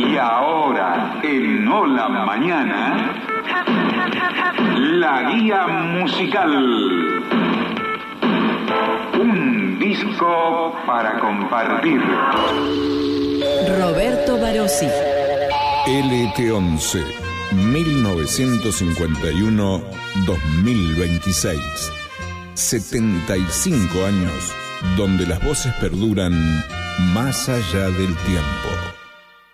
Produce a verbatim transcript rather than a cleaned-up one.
Y ahora, en Hola Mañana, la guía musical. Un disco para compartir. Roberto Barossi. L T once, mil novecientos cincuenta y uno a dos mil veintiséis. setenta y cinco años donde las voces perduran más allá del tiempo.